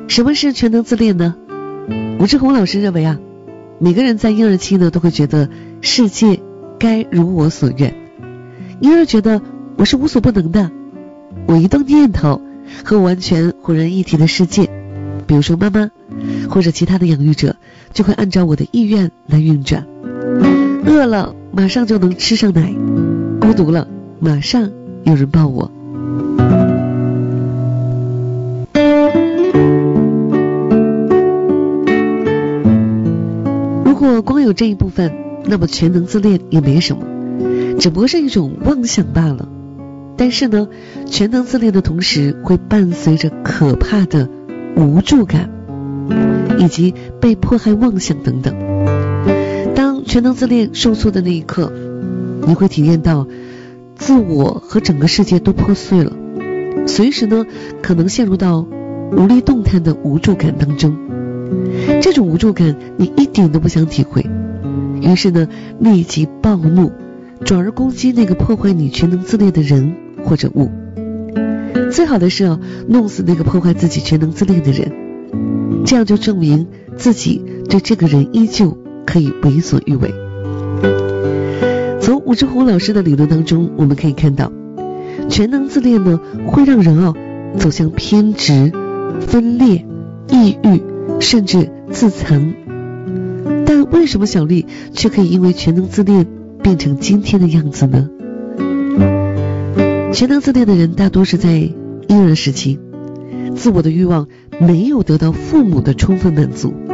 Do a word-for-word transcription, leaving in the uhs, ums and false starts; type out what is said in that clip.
什么是全能自恋呢？吴志红老师认为啊，每个人在婴儿期呢都会觉得世界该如我所愿。婴儿觉得我是无所不能的，我一动念头和完全浑然一体的世界，比如说妈妈或者其他的养育者，就会按照我的意愿来运转。饿了马上就能吃上奶，孤独了马上有人抱我。如果光有这一部分，那么全能自恋也没什么，只不过是一种妄想罢了。但是呢，全能自恋的同时会伴随着可怕的无助感以及被迫害妄想等等。当全能自恋受挫的那一刻，你会体验到自我和整个世界都破碎了，随时呢可能陷入到无力动弹的无助感当中。这种无助感你一点都不想体会，于是呢立即暴怒，转而攻击那个破坏你全能自恋的人或者物。最好的是啊，弄死那个破坏自己全能自恋的人，这样就证明自己对这个人依旧可以为所欲为。从吴志红老师的理论当中，我们可以看到，全能自恋呢会让人啊走向偏执、分裂、抑郁，甚至自残。但为什么小丽却可以因为全能自恋变成今天的样子呢？全能自恋的人大多是在婴儿时期，自我的欲望没有得到父母的充分满足，